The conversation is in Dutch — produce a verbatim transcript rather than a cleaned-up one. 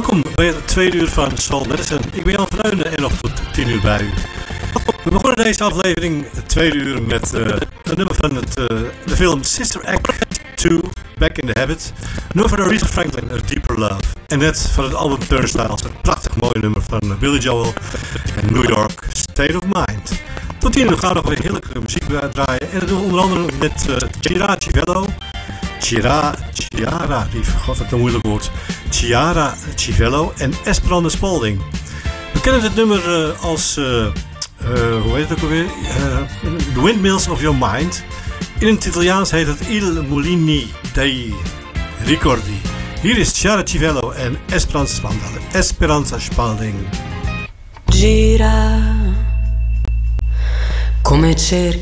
Welkom bij het tweede uur van Soul Medicine. Ik ben Jan van Uynen en nog tot tien uur bij u. We begonnen deze aflevering, het tweede uur, met uh, een nummer van het, uh, de film Sister Act twee, Back in the Habit. Een nummer van Aretha Franklin, A Deeper Love. En net van het album Turnstiles, een prachtig mooi nummer van Billy Joel en New York, State of Mind. Tot tien uur gaan we nog weer heerlijke muziek draaien. En dat doen we onder andere met uh, Chiara Civello. Chiara, Chiara, lief, god wat een moeilijk woord. Chiara Civello en Esperanza Spalding. We kennen het nummer uh, als, uh, uh, hoe heet het ook alweer? Uh, The Windmills of Your Mind. In het Italiaans heet het Il Mulini dei Ricordi. Hier is Chiara Civello en Esperanza Spalding. Esperanza Spalding. Gira come cerchi